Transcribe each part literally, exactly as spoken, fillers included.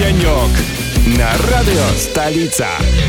Огонек на радио «Столица».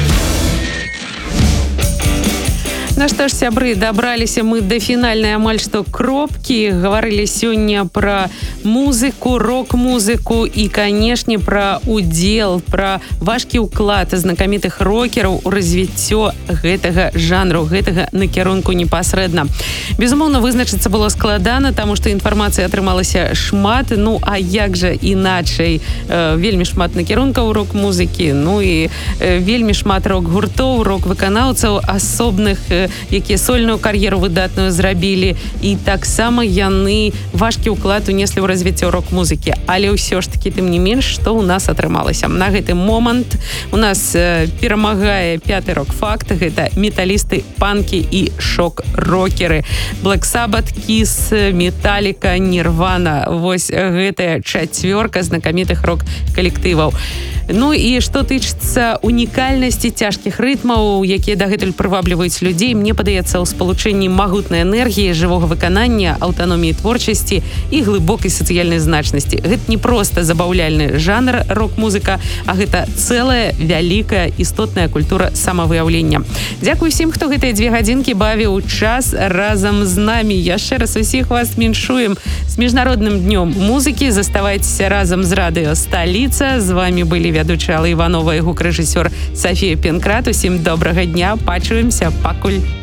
Ну што ж, сябры, дабраліся мы да фінальнай амаль што кропкі. Гаварылі сёння пра музыку, рок-музыку і, канешне, пра удзел, пра важкі ўклад знакамітых рокераў у развіццё гэтага жанру, гэтага накірунку непасрэдна. Безумоўна, вызначыцца было складана, таму што інфармацыі атрымалася шмат. Ну, а як жа іначай? Э, вельмі шмат накірункаў рок-музыкі, ну і э, вельмі шмат рок-гуртоў, рок-выканаўцаў, асобных, э, якія сольную кар'еру выдатную зрабілі, і таксама яны важкі ўклад унеслі ў развіццё рок-музыкі. Але ўсё ж такі, тым не менш, што ў нас атрымалася. На гэты момант у нас э, перамагае пяты рок-факт. Гэта металісты, панкі і шок-рокеры. Black Sabbath, Kiss, Metallica, Nirvana. Вось гэтая чацвёрка знакамітых рок-калектываў. Ну і што тычыцца унікальнасці цяжкіх рытмаў, якія дагэтуль прывабліваюць людзей, мне падаецца, ў спалучэнні магутнай энергіі, жывога выканання, аўтаноміі творчасці і глыбокай сацыяльнай значнасці. Гэта не проста забаўляльны жанр рок-музыка, а гэта цэлая, вялікая, істотная культура самавыяўлення. Дзякуй усім, хто гэтыя дзве гадзінкі бавіў час разам з намі. Яшчэ раз усіх вас віншуем з міжнародным днём музыкі. Заставайцеся разам з радыё «Сталіца». З вамі былі вядучая Алла Іванова і гук-рэжысёр Сафія Пенкрат. Усім добрага дня, пачуемся, пакуль.